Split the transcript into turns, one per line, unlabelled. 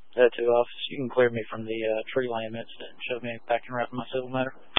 That 2 office. You can clear me from the tree line incident and shove me back in route to my civil matter.